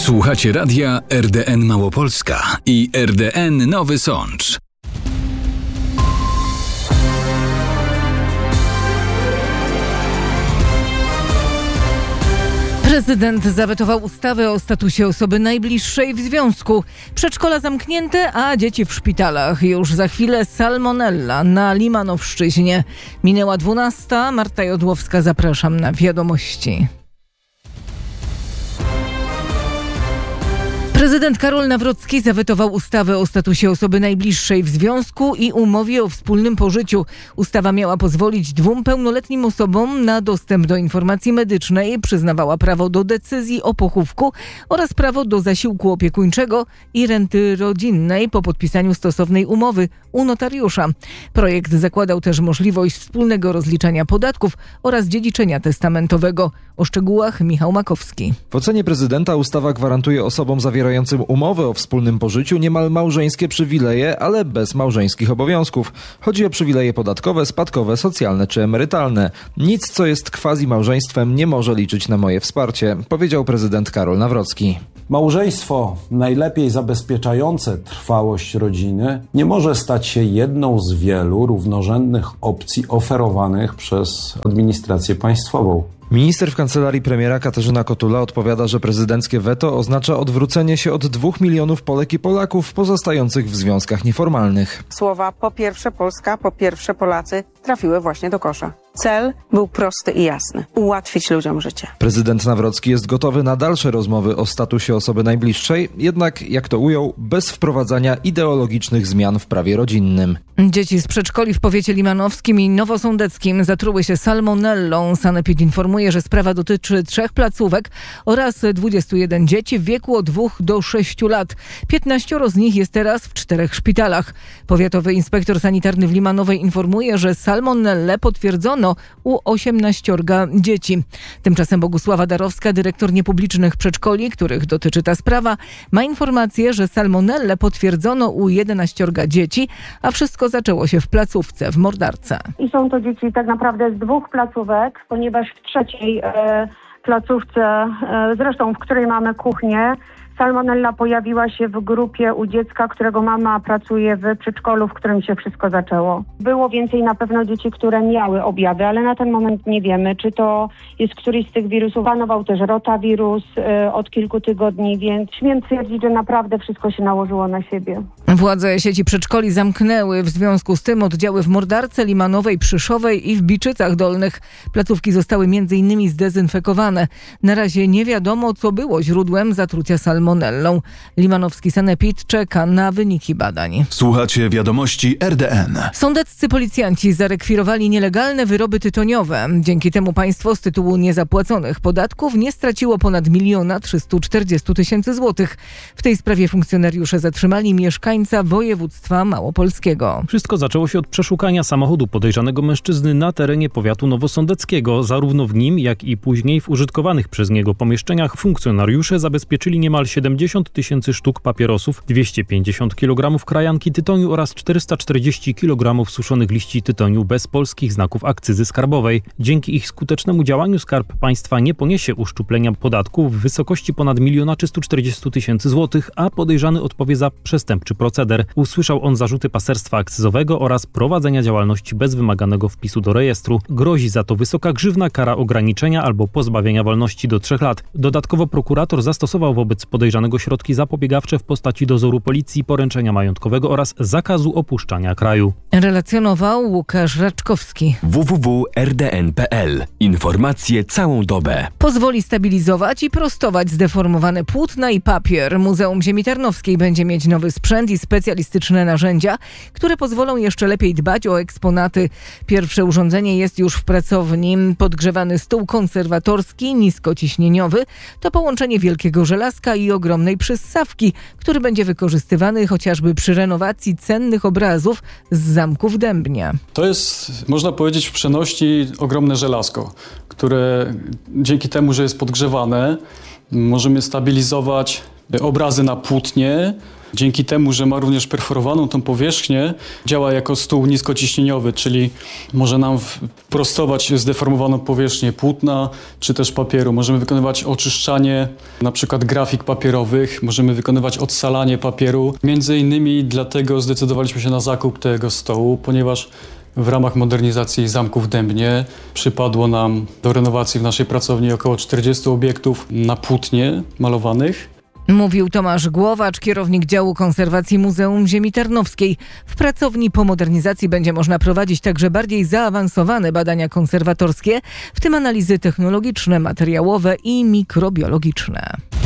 Słuchacie radia RDN Małopolska i RDN Nowy Sącz. Prezydent zawetował ustawę o statusie osoby najbliższej w związku. Przedszkola zamknięte, a dzieci w szpitalach. Już za chwilę salmonella na Limanowszczyźnie. Minęła 12. Marta Jodłowska, zapraszam na wiadomości. Prezydent Karol Nawrocki zawetował ustawę o statusie osoby najbliższej w związku i umowie o wspólnym pożyciu. Ustawa miała pozwolić 2 pełnoletnim osobom na dostęp do informacji medycznej, przyznawała prawo do decyzji o pochówku oraz prawo do zasiłku opiekuńczego i renty rodzinnej po podpisaniu stosownej umowy u notariusza. Projekt zakładał też możliwość wspólnego rozliczania podatków oraz dziedziczenia testamentowego. O szczegółach Michał Makowski. W ocenie prezydenta ustawa gwarantuje osobom zawierającym umowę o wspólnym pożyciu niemal małżeńskie przywileje, ale bez małżeńskich obowiązków. Chodzi o przywileje podatkowe, spadkowe, socjalne czy emerytalne. Nic, co jest quasi-małżeństwem, nie może liczyć na moje wsparcie, powiedział prezydent Karol Nawrocki. Małżeństwo, najlepiej zabezpieczające trwałość rodziny, nie może stać się jedną z wielu równorzędnych opcji oferowanych przez administrację państwową. Minister w kancelarii premiera Katarzyna Kotula odpowiada, że prezydenckie weto oznacza odwrócenie się od 2 milionów Polek i Polaków pozostających w związkach nieformalnych. Słowa po pierwsze Polska, po pierwsze Polacy trafiły właśnie do kosza. Cel był prosty i jasny. Ułatwić ludziom życie. Prezydent Nawrocki jest gotowy na dalsze rozmowy o statusie osoby najbliższej, jednak, jak to ujął, bez wprowadzania ideologicznych zmian w prawie rodzinnym. Dzieci z przedszkoli w powiecie limanowskim i nowosądeckim zatruły się salmonellą. Sanepid informuje, że sprawa dotyczy 3 placówek oraz 21 dzieci w wieku od 2 do 6 lat. 15 z nich jest teraz w 4 szpitalach. Powiatowy inspektor sanitarny w Limanowej informuje, że salmonellę potwierdzono u 18 dzieci. Tymczasem Bogusława Darowska, dyrektor niepublicznych przedszkoli, których dotyczy ta sprawa, ma informację, że salmonellę potwierdzono u 11 dzieci, a wszystko zaczęło się w placówce w Mordarce. I są to dzieci tak naprawdę z 2 placówek, ponieważ w 3. placówce, zresztą w której mamy kuchnię, salmonella pojawiła się w grupie u dziecka, którego mama pracuje w przedszkolu, w którym się wszystko zaczęło. Było więcej na pewno dzieci, które miały objawy, ale na ten moment nie wiemy, czy to jest któryś z tych wirusów. Panował też rotawirus od kilku tygodni, więc śmiem twierdzić, że naprawdę wszystko się nałożyło na siebie. Władze sieci przedszkoli zamknęły w związku z tym oddziały w Mordarce, Limanowej, Przyszowej i w Biczycach Dolnych. Placówki zostały m.in. zdezynfekowane. Na razie nie wiadomo, co było źródłem zatrucia salmonellą. Limanowski sanepid czeka na wyniki badań. Słuchacie wiadomości RDN. Sądeccy policjanci zarekwirowali nielegalne wyroby tytoniowe. Dzięki temu państwo z tytułu niezapłaconych podatków nie straciło ponad 1 340 000 złotych. W tej sprawie funkcjonariusze zatrzymali mieszkańca województwa małopolskiego. Wszystko zaczęło się od przeszukania samochodu podejrzanego mężczyzny na terenie powiatu nowosądeckiego. Zarówno w nim, jak i później w użytkowanych przez niego pomieszczeniach funkcjonariusze zabezpieczyli niemal 70 000 sztuk papierosów, 250 kg krajanki tytoniu oraz 440 kg suszonych liści tytoniu bez polskich znaków akcyzy skarbowej. Dzięki ich skutecznemu działaniu Skarb Państwa nie poniesie uszczuplenia podatku w wysokości ponad 1 340 000 złotych, a podejrzany odpowie za przestępczy proceder. Usłyszał on zarzuty paserstwa akcyzowego oraz prowadzenia działalności bez wymaganego wpisu do rejestru. Grozi za to wysoka grzywna, kara ograniczenia albo pozbawienia wolności do 3 lat. Dodatkowo prokurator zastosował wobec podejrzanego środki zapobiegawcze w postaci dozoru policji, poręczenia majątkowego oraz zakazu opuszczania kraju. Relacjonował Łukasz Raczkowski. www.rdn.pl. Informacje całą dobę. Pozwoli stabilizować i prostować zdeformowane płótna i papier. Muzeum Ziemi Tarnowskiej będzie mieć nowy sprzęt i specjalistyczne narzędzia, które pozwolą jeszcze lepiej dbać o eksponaty. Pierwsze urządzenie jest już w pracowni. Podgrzewany stół konserwatorski, niskociśnieniowy, to połączenie wielkiego żelazka i ogromnej przyssawki, który będzie wykorzystywany chociażby przy renowacji cennych obrazów z zamków Dębnia. To jest, można powiedzieć, w przenośni ogromne żelazko, które dzięki temu, że jest podgrzewane, możemy stabilizować obrazy na płótnie, Dzięki temu, że ma również perforowaną tą powierzchnię, działa jako stół niskociśnieniowy, czyli może nam prostować zdeformowaną powierzchnię płótna czy też papieru. Możemy wykonywać oczyszczanie na przykład grafik papierowych, możemy wykonywać odsalanie papieru. Między innymi dlatego zdecydowaliśmy się na zakup tego stołu, ponieważ w ramach modernizacji zamku w Dębnie przypadło nam do renowacji w naszej pracowni około 40 obiektów na płótnie malowanych. Mówił Tomasz Głowacz, kierownik działu konserwacji Muzeum Ziemi Tarnowskiej. W pracowni po modernizacji będzie można prowadzić także bardziej zaawansowane badania konserwatorskie, w tym analizy technologiczne, materiałowe i mikrobiologiczne.